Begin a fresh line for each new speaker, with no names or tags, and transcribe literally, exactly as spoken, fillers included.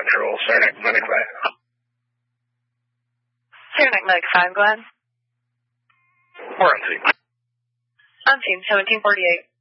Control, Saranac Medic five.
Saranac Medic five, go ahead.
We're on scene.
On scene, seventeen forty-eight.